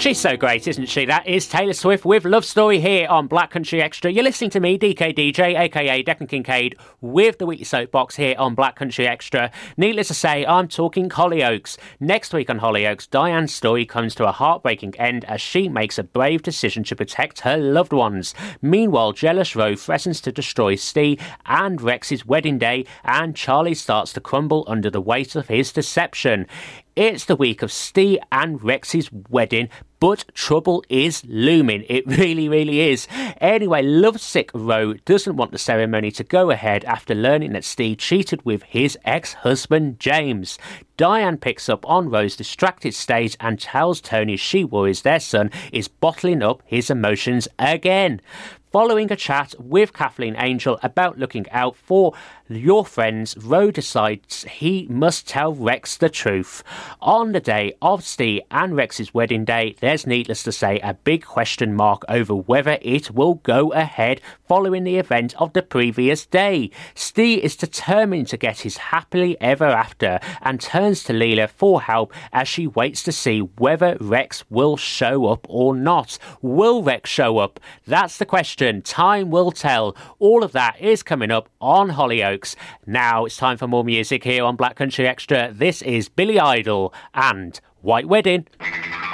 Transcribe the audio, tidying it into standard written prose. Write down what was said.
She's so great, isn't she? That is Taylor Swift with Love Story here on Black Country Extra. You're listening to me, DKDJ, aka Declan Kincaid, with the Weekly Soapbox here on Black Country Extra. Needless to say, I'm talking Hollyoaks. Next week on Hollyoaks, Diane's story comes to a heartbreaking end as she makes a brave decision to protect her loved ones. Meanwhile, jealous Ro threatens to destroy Steve and Rex's wedding day, and Charlie starts to crumble under the weight of his deception. It's the week of Steve and Rex's wedding, but trouble is looming. It really, really is. Anyway, lovesick Ro doesn't want the ceremony to go ahead after learning that Steve cheated with his ex-husband, James. Diane picks up on Ro's distracted state and tells Tony she worries their son is bottling up his emotions again. Following a chat with Kathleen Angel about looking out for your friends, Ro decides he must tell Rex the truth. On the day of Steve and Rex's wedding day, there's needless to say a big question mark over whether it will go ahead following the event of the previous day. Steve is determined to get his happily ever after and turns to Leela for help as she waits to see whether Rex will show up or not. Will Rex show up? That's the question. Time will tell. All of that is coming up on Hollyoaks. Now it's time for more music here on Black Country Extra. This is Billy Idol and White Wedding.